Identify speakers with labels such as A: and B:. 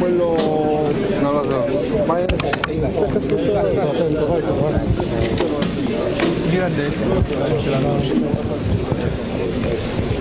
A: quello...
B: Non lo so.
A: Ma è...
B: Gira a destra.